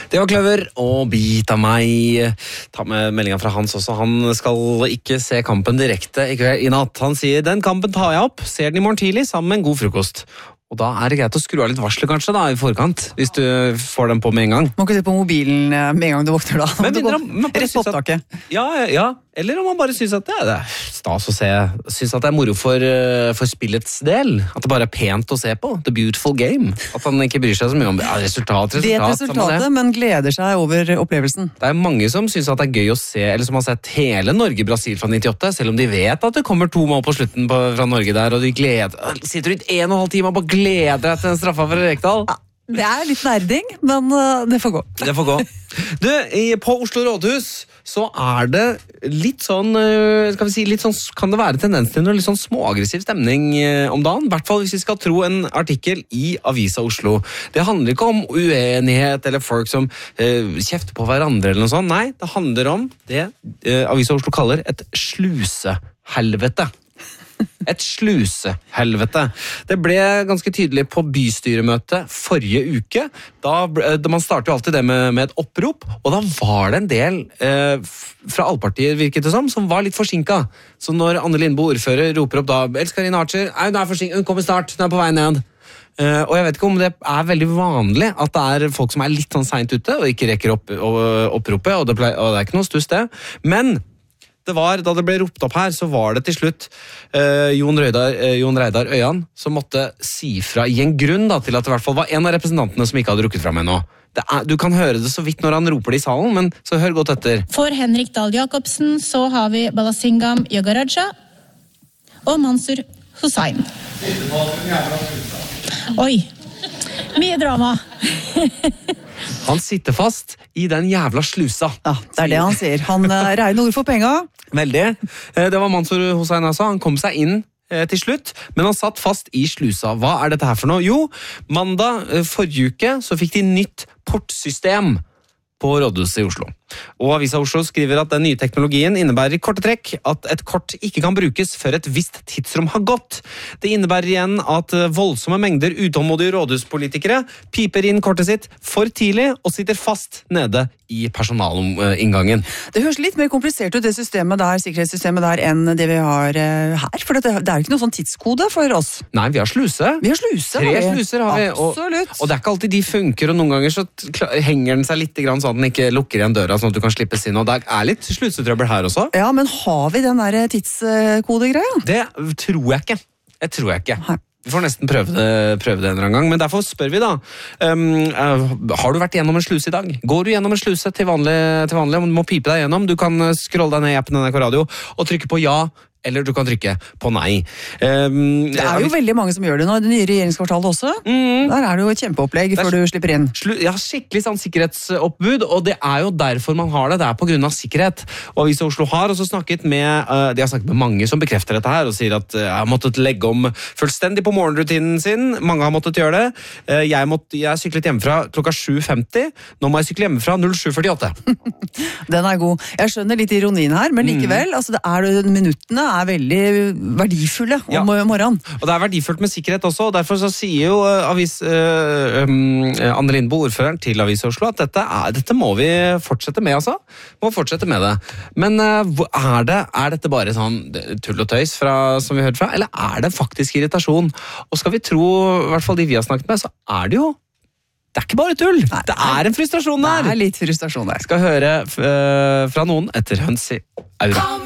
Det var Kløver og Bit av meg. Ta med meldingen fra Hans også. Han skal ikke se kampen direkte i natt. Han sier, den kampen tar jeg opp, ser den i morgen tidlig sammen med en god frokost. Og da er det greit å skru av litt varsler kanskje da, i forkant, hvis du får den på med en gang. Må ikke se på mobilen med en gang du våkner da. Men rett på opptaket. Ja, eller om man bare synes at det er stas å se, synes at det er moro for spillets del, at det bare er pent å se på, the beautiful game, at han ikke bryr seg så mye om resultat. Vet resultatet, men gleder seg over opplevelsen. Det er mange som synes at det er gøy å se, eller som har sett hele Norge-Brasil fra 98, selv om de vet at det kommer 2 mål på slutten fra Norge der, og de sitter ut 1,5 time og bare gleder deg til den straffa fra Rekdal. Ja, det er litt nerding, men det får gå. Det får gå. Du, på Oslo Rådhus så er det litt sånn, skal vi si, litt sånn, kan det være tendens til noe litt sånn småaggressiv stemning om dagen, i hvert fall hvis vi skal tro en artikkel i Avisa Oslo. Det handler ikke om uenighet eller folk som kjefter på hverandre eller noe sånt. Nei, det handler om det Avisa Oslo kaller et slusehelvete. Et slusehelvete. Det ble ganske tydelig på bystyremøtet forrige uke. Man starter jo alltid det med et opprop, og da var det en del fra alle partier, virket det som var litt forsinket. Så når Anne Lindboe, ordfører, roper opp da, Elskarin Archer, nei, hun er forsinket, hun kommer snart, hun er på vei ned. Og jeg vet ikke om det er veldig vanlig at det er folk som er litt sånn sent ute, og ikke rekker oppropet, og det er ikke noe stuss det. Men da det ble ropt opp her, så var det til slutt Jon Reidar Øyan som måtte si fra i en grunn da, til at det i hvert fall var en av representantene som ikke hadde rukket frem ennå. Du kan høre det så vidt når han roper det i salen, men så hør godt etter. For Henrik Dahl Jacobsen så har vi Balasingam Jagaraja og Mansur Hussain. Oi, mye drama. Han sitter fast i den jævla slusa. Ja, det er det han sier. Han regner ord for penga. Veldig. Det var Mansur Hussain altså. Han kom seg inn til slutt, men han satt fast i slusa. Hva er dette her for noe? Jo, mandag forrige uke så fikk de nytt portsystem på Rådhuset i Oslo. Og Avisa Oslo skriver at den nye teknologien innebærer i korte trekk at et kort ikke kan brukes før et visst tidsrom har gått. Det innebærer igjen at voldsomme mengder utålmodige rådhuspolitikere piper inn kortet sitt for tidlig og sitter fast nede i personalinngangen. Det høres litt mer komplisert ut det systemet der, sikkerhetssystemet der, enn det vi har her, for det er jo ikke noe sånn tidskode for oss. Nei, vi har sluse. Vi har sluse. 3 sluser har vi. Absolutt. Og det er ikke alltid de funker, og noen ganger så henger den seg litt grann sånn at den ikke lukker igjen døra, sånn at du kan slippes inn, og det er litt slusetrøbbel her også. Ja, men har vi den der tidskode-greia? Det tror jeg ikke. Nei. Vi får nesten prøve det en eller annen gang, men derfor spør vi da. Har du vært gjennom en sluse i dag? Går du gjennom en sluse til vanlig, om du må pipe deg gjennom? Du kan scrolle deg ned i appen NRK Radio og trykke på ja, eller du kan trykke på nei. Det er jo veldig mange som gjør det nå, det nye regjeringskvartalet også. Der er det jo et kjempeopplegg før du slipper inn. Ja, skikkelig sånn sikkerhetsoppbud, og det er jo derfor man har det. Det er på grunn av sikkerhet. Og Avisa Oslo har også snakket med mange som bekrefter dette her, og sier at jeg har måttet legge om fullstendig på morgenrutinen sin. Mange har måttet gjøre det. Jeg syklet hjemmefra klokka 7:50. Nå må jeg sykle hjemmefra 07:48. Den er god. Jeg skjønner litt ironien her, men likevel, altså minuttene er veldig verdifulle om morgenen. Og det er verdifullt med sikkerhet også, og derfor så sier jo Anne Lindboe, ordføreren til Avisa Oslo, at dette må vi fortsette med, altså. Må fortsette med det. Men er dette bare sånn tull og tøys som vi hørte fra, eller er det faktisk irritasjon? Og skal vi tro, i hvert fall de vi har snakket med, så er det jo det er ikke bare tull. Nei, det er en frustrasjon der. Det er litt frustrasjon der. Skal høre fra noen etter Høns i Aura.